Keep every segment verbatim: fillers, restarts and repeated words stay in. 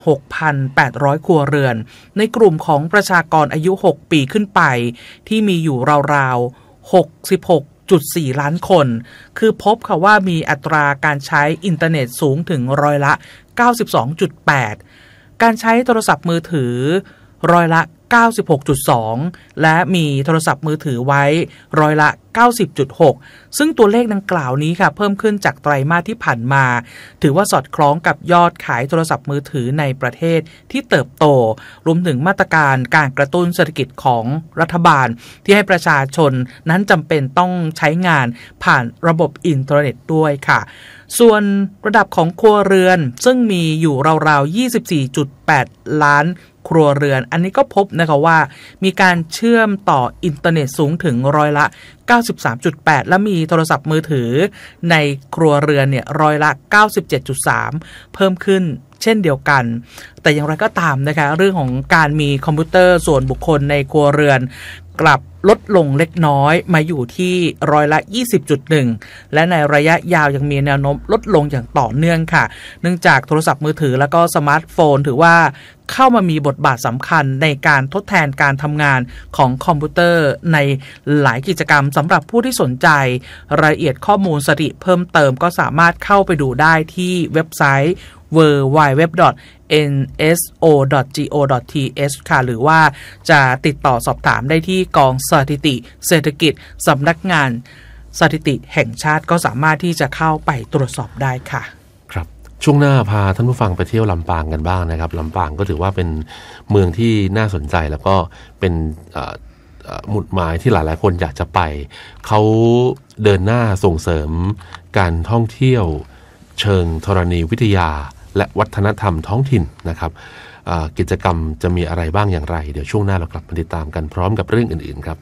หกพันแปดร้อย ครัวเรือนในกลุ่มของประชากรอายุหกปีขึ้นไปที่มีอยู่ราวๆหกสิบหกจุดสี่ ล้านคนคือพบค่ะว่ามีอัตราการใช้อินเทอร์เน็ตสูงถึงร้อยละ เก้าสิบสองจุดแปด การใช้โทรศัพท์มือถือร้อยละ เก้าสิบหกจุดสอง และมีโทรศัพท์มือถือไว้ร้อยละ เก้าสิบจุดหก ซึ่งตัวเลขดังกล่าวนี้ค่ะเพิ่มขึ้นจากไตรมาสที่ผ่านมาถือว่าสอดคล้องกับยอดขายโทรศัพท์มือถือในประเทศที่เติบโตรวมถึงมาตรการการกระตุ้นเศรษฐกิจของรัฐบาลที่ให้ประชาชนนั้นจำเป็นต้องใช้งานผ่านระบบอินเทอร์เน็ตด้วยค่ะส่วนระดับของครัวเรือนซึ่งมีอยู่ราวๆ ยี่สิบสี่จุดแปด ล้านครัวเรือนอันนี้ก็พบนะคะว่ามีการเชื่อมต่ออินเทอร์เน็ตสูงถึงร้อยละ เก้าสิบสามจุดแปด และมีโทรศัพท์มือถือในครัวเรือนเนี่ยร้อยละ เก้าสิบเจ็ดจุดสาม เพิ่มขึ้นเช่นเดียวกันแต่อย่างไรก็ตามนะคะเรื่องของการมีคอมพิวเตอร์ส่วนบุคคลในครัวเรือนกลับลดลงเล็กน้อยมาอยู่ที่ร้อยละ ยี่สิบจุดหนึ่ง และในระยะยาวยังมีแนวโน้มลดลงอย่างต่อเนื่องค่ะเนื่องจากโทรศัพท์มือถือแล้วก็สมาร์ทโฟนถือว่าเข้ามามีบทบาทสำคัญในการทดแทนการทำงานของคอมพิวเตอร์ในหลายกิจกรรมสำหรับผู้ที่สนใจรายละเอียดข้อมูลสถิติเพิ่มเติมก็สามารถเข้าไปดูได้ที่เว็บไซต์ ดับเบิลยู ดับเบิลยู ดับเบิลยู ดอท เอ็น เอส โอ ดอท จี โอ ดอท ที เอช ค่ะหรือว่าจะติดต่อสอบถามได้ที่กองสถิติเศรษฐกิจสำนักงานสถิติแห่งชาติก็สามารถที่จะเข้าไปตรวจสอบได้ค่ะครับช่วงหน้าพาท่านผู้ฟังไปเที่ยวลำปางกันบ้างนะครับลำปางก็ถือว่าเป็นเมืองที่น่าสนใจแล้วก็เป็นหมุดหมายที่หลายๆคนอยากจะไปเขาเดินหน้าส่งเสริมการท่องเที่ยวเชิงธรณีวิทยาและวัฒนธรรมท้องถิ่นนะครับกิจกรรมจะมีอะไรบ้างอย่างไรเดี๋ยวช่วงหน้าเรากลับมาติดตามกันพร้อมกับเรื่องอื่นๆครับ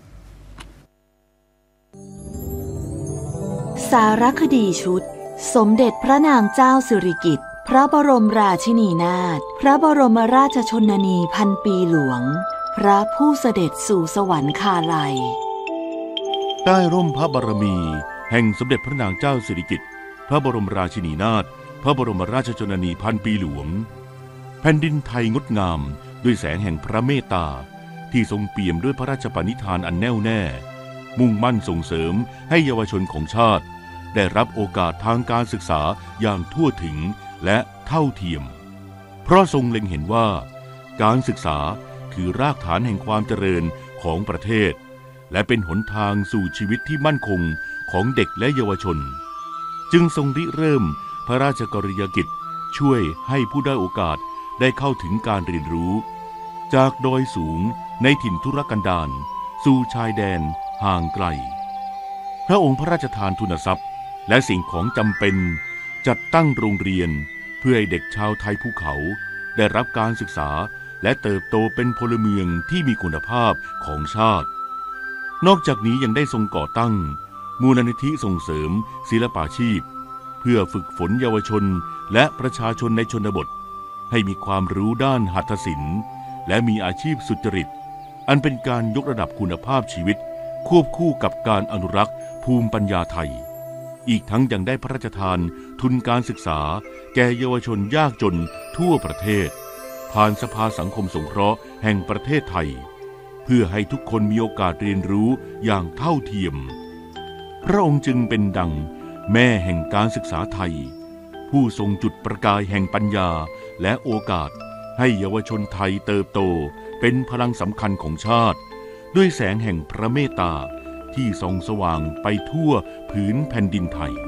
สารคดีชุดสมเด็จพระนางเจ้าสิริกิติ์พระบรมราชินีนาถพระบรมราชชนนีพันปีหลวงพระผู้เสด็จสู่สวรรคาลัยใต้ร่มพระบารมีแห่งสมเด็จพระนางเจ้าสิริกิติ์พระบรมราชินีนาถพระบรมราชชนนีพันปีหลวงแผ่นดินไทยงดงามด้วยแสงแห่งพระเมตตาที่ทรงเปี่ยมด้วยพระราชปณิธานอันแน่วแน่มุ่งมั่นส่งเสริมให้เยาวชนของชาติได้รับโอกาสทางการศึกษาอย่างทั่วถึงและเท่าเทียมเพราะทรงเล็งเห็นว่าการศึกษาคือรากฐานแห่งความเจริญของประเทศและเป็นหนทางสู่ชีวิตที่มั่นคงของเด็กและเยาวชนจึงทรงริเริ่มพระราชกรณียกิจช่วยให้ผู้ได้โอกาสได้เข้าถึงการเรียนรู้จากดอยสูงในถิ่นทุรกันดารสู่ชายแดนห่างไกลพระองค์พระราชทานทุนทรัพย์และสิ่งของจำเป็นจัดตั้งโรงเรียนเพื่อให้เด็กชาวไทยภูเขาได้รับการศึกษาและเติบโตเป็นพลเมืองที่มีคุณภาพของชาตินอกจากนี้ยังได้ทรงก่อตั้งมูลนิธิส่งเสริมศิลปาชีพเพื่อฝึกฝนเยาวชนและประชาชนในชนบทให้มีความรู้ด้านหัตถศิลป์และมีอาชีพสุจริตอันเป็นการยกระดับคุณภาพชีวิตควบคู่กับการอนุรักษ์ภูมิปัญญาไทยอีกทั้งยังได้พระราชทานทุนการศึกษาแก่เยาวชนยากจนทั่วประเทศผ่านสภาสังคมสงเคราะห์แห่งประเทศไทยเพื่อให้ทุกคนมีโอกาสเรียนรู้อย่างเท่าเทียมพระองค์จึงเป็นดังแม่แห่งการศึกษาไทยผู้ทรงจุดประกายแห่งปัญญาและโอกาสให้เยาวชนไทยเติบโตเป็นพลังสำคัญของชาติด้วยแสงแห่งพระเมตตาที่ส่องสว่างไปทั่วผืนแผ่นดินไทย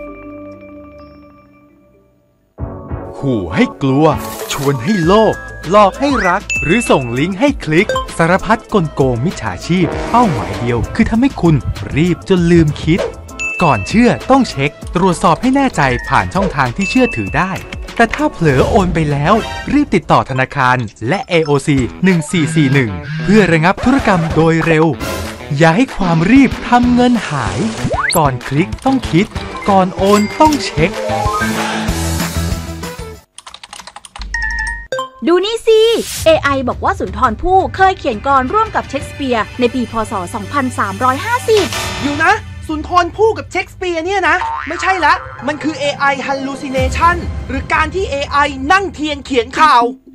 ขู่ให้กลัวชวนให้โลภหลอกให้รักหรือส่งลิงก์ให้คลิกสารพัดกลโกงมิจฉาชีพเป้าหมายเดียวคือทำให้คุณรีบจนลืมคิดก่อนเชื่อต้องเช็คตรวจสอบให้แน่ใจผ่านช่องทางที่เชื่อถือได้แต่ถ้าเผลอโอนไปแล้วรีบติดต่อธนาคารและ เอ โอ ซี หนึ่งสี่สี่หนึ่งเพื่อระงับธุรกรรมโดยเร็วอย่าให้ความรีบทำเงินหายก่อนคลิกต้องคิดก่อนโอนต้องเช็คดูนี่สิ เอ ไอ บอกว่าสุนทรภู่เคยเขียนกลอนร่วมกับเชคสเปียร์ในปีพ.ศ. สองพันสามร้อยห้าสิบอยู่นะสุนทรภู่กับเชคสเปียร์เนี่ยนะไม่ใช่ละมันคือ เอ ไอ hallucination หรือการที่ เอ ไอ นั่งเทียนเขียนข่าว